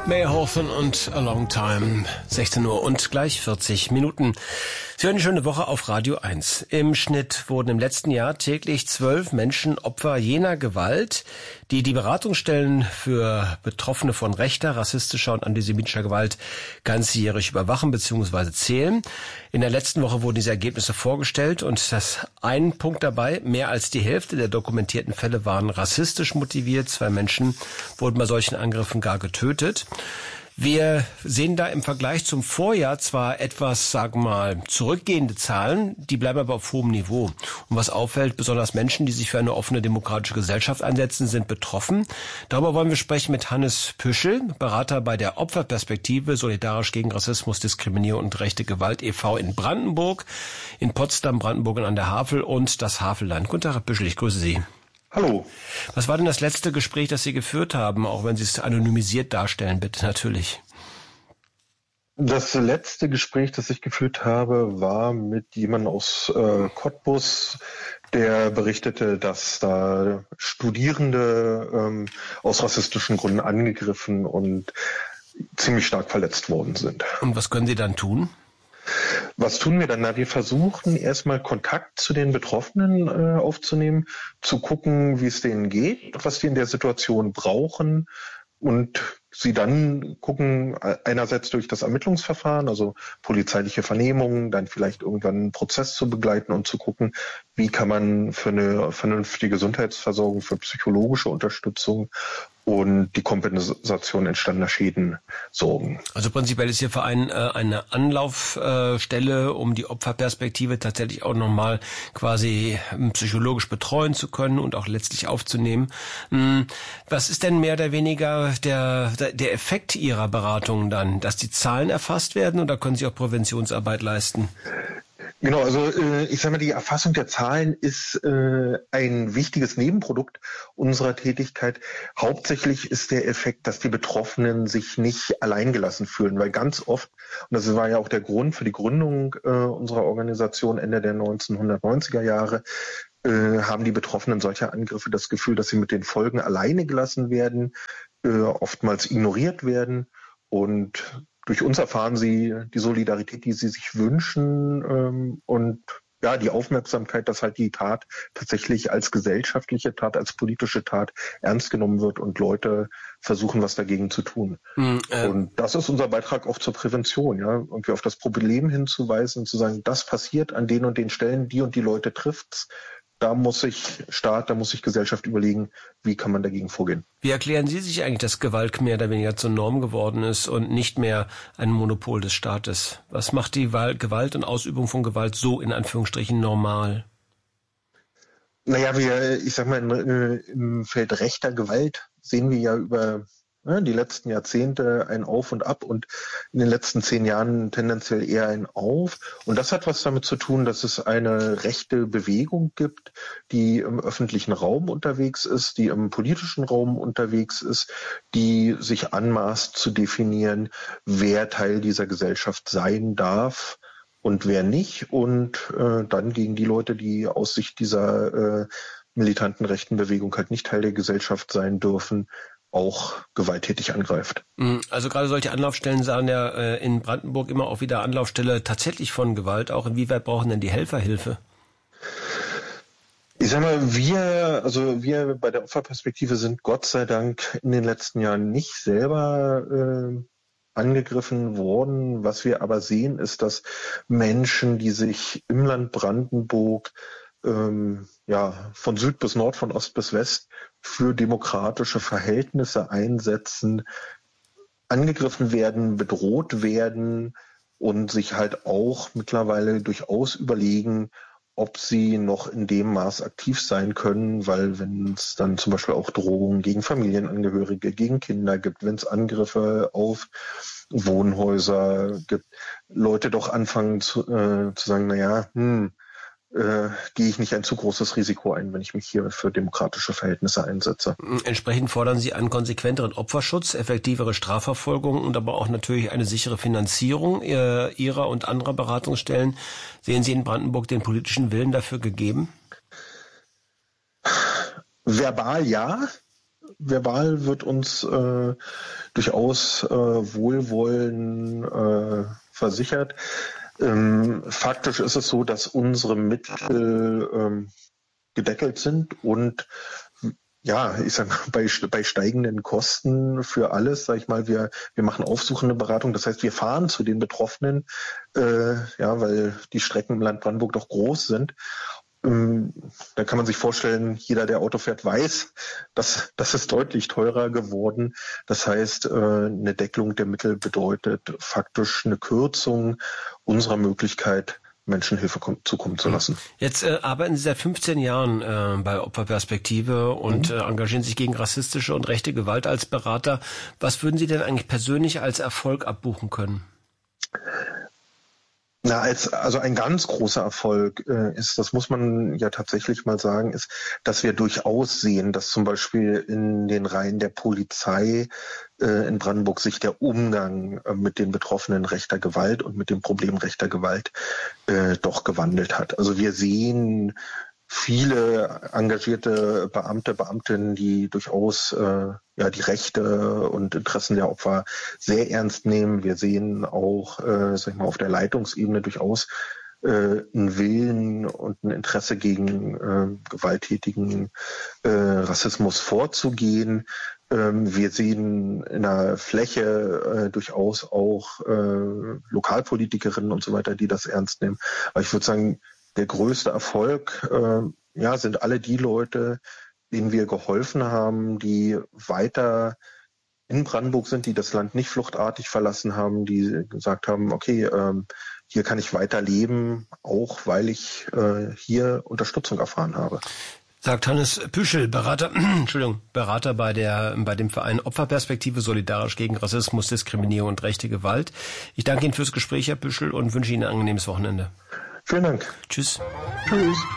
May Hawthorne und A Long Time, 16 Uhr und gleich 40 Minuten. Sie hören die schöne Woche auf Radio 1. Im Schnitt wurden im letzten Jahr täglich 12 Menschen Opfer jener Gewalt, die die Beratungsstellen für Betroffene von rechter, rassistischer und antisemitischer Gewalt ganzjährig überwachen bzw. zählen. In der letzten Woche wurden diese Ergebnisse vorgestellt und das ein Punkt dabei: mehr als die Hälfte der dokumentierten Fälle waren rassistisch motiviert. 2 Menschen wurden bei solchen Angriffen gar getötet. Wir sehen da im Vergleich zum Vorjahr zwar etwas, sagen wir mal, zurückgehende Zahlen, die bleiben aber auf hohem Niveau. Und was auffällt, besonders Menschen, die sich für eine offene demokratische Gesellschaft einsetzen, sind betroffen. Darüber wollen wir sprechen mit Hannes Püschel, Berater bei der Opferperspektive Solidarisch gegen Rassismus, Diskriminierung und rechte Gewalt e.V. in Brandenburg, in Potsdam, Brandenburg und an der Havel und das Havelland. Guten Tag, Herr Püschel, ich grüße Sie. Hallo. Was war denn das letzte Gespräch, das Sie geführt haben, auch wenn Sie es anonymisiert darstellen, bitte, natürlich? Das letzte Gespräch, das ich geführt habe, war mit jemandem aus Cottbus, der berichtete, dass da Studierende aus rassistischen Gründen angegriffen und ziemlich stark verletzt worden sind. Und was können Sie dann tun? Was tun wir dann? Na, wir versuchen erstmal Kontakt zu den Betroffenen aufzunehmen, zu gucken, wie es denen geht, was die in der Situation brauchen und sie dann gucken, einerseits durch das Ermittlungsverfahren, also polizeiliche Vernehmungen, dann vielleicht irgendwann einen Prozess zu begleiten und zu gucken, wie kann man für eine vernünftige Gesundheitsversorgung, für psychologische Unterstützung und die Kompensation entstandener Schäden sorgen. Also prinzipiell ist Ihr Verein eine Anlaufstelle, um die Opferperspektive tatsächlich auch nochmal quasi psychologisch betreuen zu können und auch letztlich aufzunehmen. Was ist denn mehr oder weniger der Effekt Ihrer Beratung dann? Dass die Zahlen erfasst werden oder können Sie auch Präventionsarbeit leisten? Genau, also ich sage mal, die Erfassung der Zahlen ist ein wichtiges Nebenprodukt unserer Tätigkeit. Hauptsächlich ist der Effekt, dass die Betroffenen sich nicht alleingelassen fühlen, weil ganz oft, und das war ja auch der Grund für die Gründung unserer Organisation Ende der 1990er Jahre, haben die Betroffenen solcher Angriffe das Gefühl, dass sie mit den Folgen alleine gelassen werden, oftmals ignoriert werden, und durch uns erfahren sie die Solidarität, die sie sich wünschen, und ja, die Aufmerksamkeit, dass halt die Tat tatsächlich als gesellschaftliche Tat, als politische Tat ernst genommen wird und Leute versuchen, was dagegen zu tun. Und das ist unser Beitrag auch zur Prävention, ja, irgendwie auf das Problem hinzuweisen und zu sagen, das passiert an den und den Stellen, die und die Leute trifft's. Da muss sich Staat, da muss sich Gesellschaft überlegen, wie kann man dagegen vorgehen. Wie erklären Sie sich eigentlich, dass Gewalt mehr oder weniger zur Norm geworden ist und nicht mehr ein Monopol des Staates? Was macht die Gewalt und Ausübung von Gewalt so in Anführungsstrichen normal? Naja, ich sag mal, im Feld rechter Gewalt sehen wir ja über die letzten Jahrzehnte ein Auf und Ab und in den letzten 10 Jahren tendenziell eher ein Auf. Und das hat was damit zu tun, dass es eine rechte Bewegung gibt, die im öffentlichen Raum unterwegs ist, die im politischen Raum unterwegs ist, die sich anmaßt zu definieren, wer Teil dieser Gesellschaft sein darf und wer nicht. Und dann gegen die Leute, die aus Sicht dieser militanten rechten Bewegung halt nicht Teil der Gesellschaft sein dürfen, auch gewalttätig angreift. Also gerade solche Anlaufstellen sahen ja in Brandenburg immer auch wieder Anlaufstelle tatsächlich von Gewalt. Auch inwieweit brauchen denn die Helfer Hilfe? Ich sag mal, wir bei der Opferperspektive sind Gott sei Dank in den letzten Jahren nicht selber angegriffen worden. Was wir aber sehen, ist, dass Menschen, die sich im Land Brandenburg von Süd bis Nord, von Ost bis West für demokratische Verhältnisse einsetzen, angegriffen werden, bedroht werden und sich halt auch mittlerweile durchaus überlegen, ob sie noch in dem Maß aktiv sein können, weil wenn es dann zum Beispiel auch Drohungen gegen Familienangehörige, gegen Kinder gibt, wenn es Angriffe auf Wohnhäuser gibt, Leute doch anfangen zu sagen, gehe ich nicht ein zu großes Risiko ein, wenn ich mich hier für demokratische Verhältnisse einsetze. Entsprechend fordern Sie einen konsequenteren Opferschutz, effektivere Strafverfolgung und aber auch natürlich eine sichere Finanzierung Ihrer und anderer Beratungsstellen. Sehen Sie in Brandenburg den politischen Willen dafür gegeben? Verbal ja. verbal wird uns durchaus Wohlwollen versichert. Faktisch ist es so, dass unsere Mittel gedeckelt sind und ja, ich sag mal, bei steigenden Kosten für alles, sag ich mal, wir machen aufsuchende Beratung. Das heißt, wir fahren zu den Betroffenen, weil die Strecken im Land Brandenburg doch groß sind. Da kann man sich vorstellen, jeder, der Auto fährt, weiß, das ist deutlich teurer geworden. Das heißt, eine Deckelung der Mittel bedeutet faktisch eine Kürzung unserer Möglichkeit, Menschen Hilfe zukommen zu lassen. Jetzt arbeiten Sie seit 15 Jahren bei Opferperspektive und engagieren sich gegen rassistische und rechte Gewalt als Berater. Was würden Sie denn eigentlich persönlich als Erfolg abbuchen können? Also ein ganz großer Erfolg ist, das muss man ja tatsächlich mal sagen, ist, dass wir durchaus sehen, dass zum Beispiel in den Reihen der Polizei in Brandenburg sich der Umgang mit den Betroffenen rechter Gewalt und mit dem Problem rechter Gewalt doch gewandelt hat. Also wir sehen viele engagierte Beamtinnen, die durchaus die Rechte und Interessen der Opfer sehr ernst nehmen. Wir sehen auch, auf der Leitungsebene durchaus einen Willen und ein Interesse gegen gewalttätigen Rassismus vorzugehen. Wir sehen in der Fläche durchaus auch Lokalpolitikerinnen und so weiter, die das ernst nehmen. Aber ich würde sagen, der größte Erfolg sind alle die Leute, denen wir geholfen haben, die weiter in Brandenburg sind, die das Land nicht fluchtartig verlassen haben, die gesagt haben, okay, hier kann ich weiter leben, auch weil ich hier Unterstützung erfahren habe. Sagt Hannes Püschel, Berater bei dem Verein Opferperspektive solidarisch gegen Rassismus, Diskriminierung und rechte Gewalt. Ich danke Ihnen fürs Gespräch, Herr Püschel, und wünsche Ihnen ein angenehmes Wochenende. Vielen Dank. Tschüss. Tschüss.